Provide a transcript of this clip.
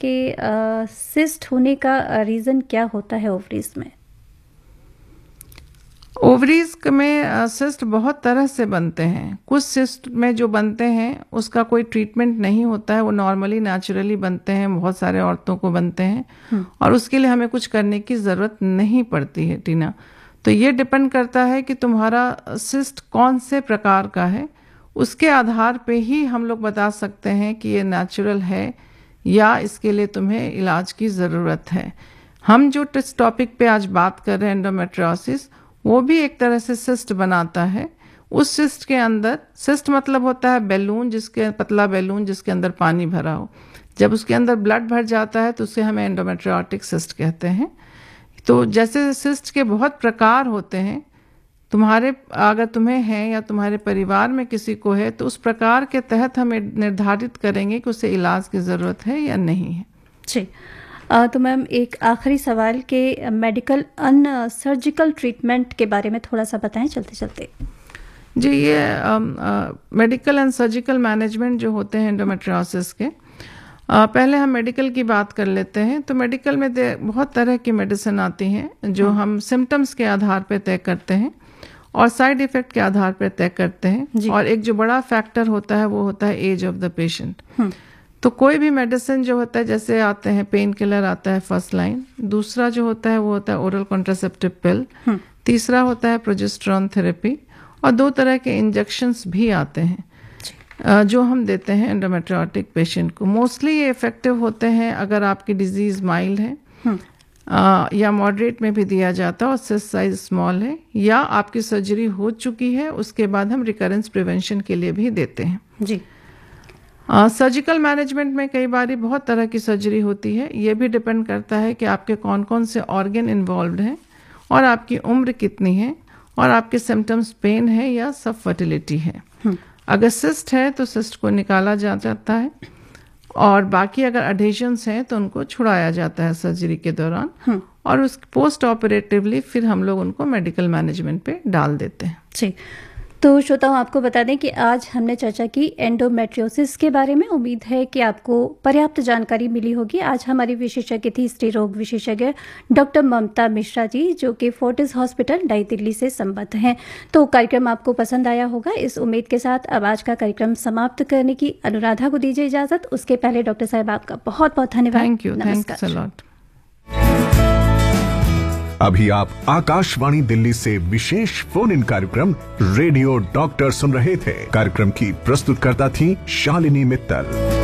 कि सिस्ट होने का रीज़न क्या होता है ओवरीज में? ओवरीज में सिस्ट बहुत तरह से बनते हैं। कुछ सिस्ट में जो बनते हैं उसका कोई ट्रीटमेंट नहीं होता है, वो नॉर्मली नेचुरली बनते हैं, बहुत सारे औरतों को बनते हैं और उसके लिए हमें कुछ करने की ज़रूरत नहीं पड़ती है टीना। तो ये डिपेंड करता है कि तुम्हारा सिस्ट कौन से प्रकार का है, उसके आधार पे ही हम लोग बता सकते हैं कि ये नेचुरल है या इसके लिए तुम्हें इलाज की ज़रूरत है। हम जो इस टॉपिक पे आज बात कर रहे हैं एंडोमेट्रियोसिस, वो भी एक तरह से सिस्ट बनाता है। उस सिस्ट के अंदर, सिस्ट मतलब होता है बैलून, जिसके पतला बैलून जिसके अंदर पानी भरा हो। जब उसके अंदर ब्लड भर जाता है तो उसे हमें एंडोमेट्रियोटिक सिस्ट कहते हैं। तो जैसे सिस्ट के बहुत प्रकार होते हैं, अगर तुम्हें है या तुम्हारे परिवार में किसी को है तो उस प्रकार के तहत हम निर्धारित करेंगे कि उसे इलाज की ज़रूरत है या नहीं है। जी, तो मैम एक आखिरी सवाल के मेडिकल सर्जिकल ट्रीटमेंट के बारे में थोड़ा सा बताएं चलते चलते। जी, ये मेडिकल एंड सर्जिकल मैनेजमेंट जो होते हैं एंडोमेट्रियोसिस के, पहले हम मेडिकल की बात कर लेते हैं। तो मेडिकल में बहुत तरह की मेडिसिन आती हैं जो हम सिम्टम्स के आधार पर तय करते हैं और साइड इफेक्ट के आधार पर तय करते हैं। और एक जो बड़ा फैक्टर होता है वो होता है एज ऑफ द पेशेंट। तो कोई भी मेडिसिन जो होता है, जैसे आते हैं पेन किलर आता है फर्स्ट लाइन, दूसरा जो होता है वो होता है ओरल कॉन्ट्रासेप्टिव पिल, तीसरा होता है प्रोजेस्टेरोन थेरेपी और 2 तरह के इंजेक्शंस भी आते हैं जो हम देते हैं एंडोमेट्रियोटिक पेशेंट को। मोस्टली ये इफेक्टिव होते हैं अगर आपकी डिजीज माइल्ड है या मॉडरेट में भी दिया जाता है और सिस्ट साइज स्मॉल है, या आपकी सर्जरी हो चुकी है, उसके बाद हम रिकरेंस प्रिवेंशन के लिए भी देते हैं। जी, सर्जिकल मैनेजमेंट में कई बार बहुत तरह की सर्जरी होती है। ये भी डिपेंड करता है कि आपके कौन कौन से ऑर्गन इन्वॉल्व्ड हैं और आपकी उम्र कितनी है और आपके सिम्टम्स पेन है या सब फर्टिलिटी है। अगर सिस्ट है तो सिस्ट को निकाला जाता है और बाकी अगर एडहेशंस हैं तो उनको छुड़ाया जाता है सर्जरी के दौरान और उस पोस्ट ऑपरेटिवली फिर हम लोग उनको मेडिकल मैनेजमेंट पे डाल देते हैं। जी, तो श्रोताओं आपको बता दें कि आज हमने चर्चा की एंडोमेट्रियोसिस के बारे में। उम्मीद है कि आपको पर्याप्त जानकारी मिली होगी। आज हमारी विशेषज्ञ थी स्त्री रोग विशेषज्ञ डॉक्टर ममता मिश्रा जी, जो कि फोर्टिस हॉस्पिटल नई दिल्ली से संबद्ध हैं। तो कार्यक्रम आपको पसंद आया होगा, इस उम्मीद के साथ अब आज का कार्यक्रम समाप्त करने की अनुराधा को दीजिए इजाजत। उसके पहले डॉक्टर साहब आपका बहुत बहुत धन्यवाद। Thank you, thanks a lot. अभी आप आकाशवाणी दिल्ली से विशेष फोन इन कार्यक्रम रेडियो डॉक्टर सुन रहे थे। कार्यक्रम की प्रस्तुतकर्ता थी शालिनी मित्तल।